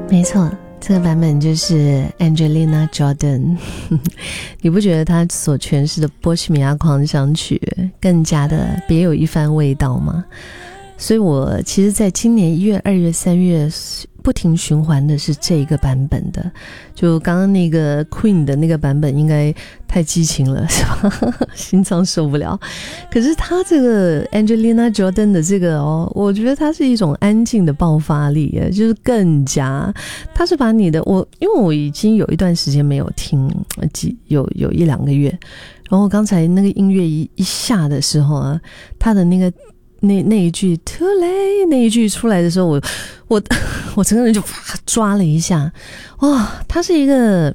没错，这个版本就是 Angelina Jordan 你不觉得她所诠释的波西米亚狂想曲更加的别有一番味道吗？所以我其实在今年1月、2月、3月不停循环的是这个版本的，就刚刚那个 Queen 的那个版本应该太激情了是吧心脏受不了。可是他这个 Angelina Jordan 的这个我觉得它是一种安静的爆发力，就是更加他是把你的因为我已经有一段时间没有听，有1-2个月，然后刚才那个音乐一下的时候啊，他的那个那一句 too late 那一句出来的时候，我整个人就抓了一下。哇，他是一个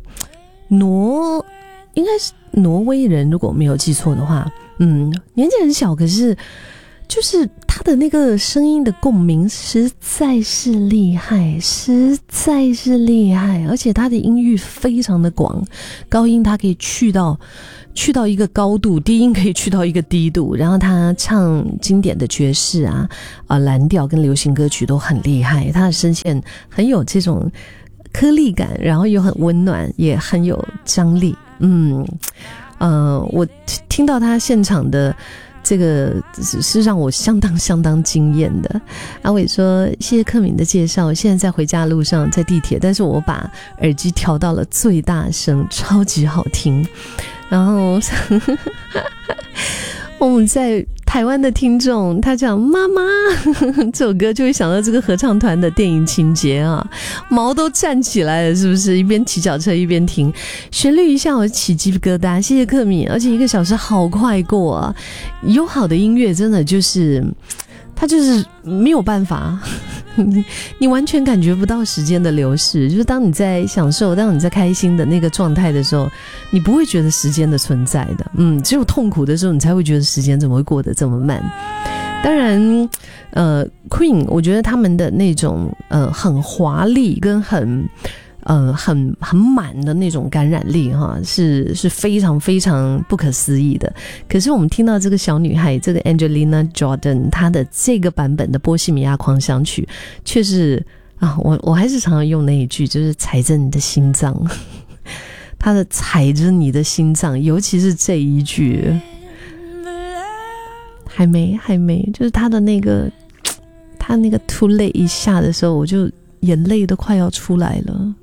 应该是挪威人，如果没有记错的话，年纪很小，可是就是他的那个声音的共鸣实在是厉害，实在是厉害，而且他的音域非常的广，高音他可以去到一个高度，低音可以去到一个低度，然后他唱经典的爵士蓝调跟流行歌曲都很厉害，他的声线很有这种颗粒感，然后又很温暖，也很有张力。我听到他现场的这个是让我相当惊艳的。阿伟说谢谢克敏的介绍，现在在回家的路上，在地铁，但是我把耳机调到了最大声，超级好听。然后我们在台湾的听众他讲妈妈这首歌就会想到这个合唱团的电影情节啊，毛都站起来了，是不是？一边骑脚车一边听旋律一下我起鸡皮疙瘩。谢谢克敏，而且1个小时好快过啊！有好的音乐真的就是它就是没有办法你完全感觉不到时间的流逝，就是当你在享受，当你在开心的那个状态的时候，你不会觉得时间的存在的。只有痛苦的时候你才会觉得时间怎么会过得这么慢。当然Queen 我觉得他们的那种很华丽跟很满的那种感染力是非常非常不可思议的。可是我们听到这个小女孩，这个 Angelina Jordan 她的这个版本的波西米亚狂想曲，却是我还是常常用那一句，就是踩着你的心脏她的踩着你的心脏，尤其是这一句还没就是她的那个 too late 一下的时候，我就眼泪都快要出来了。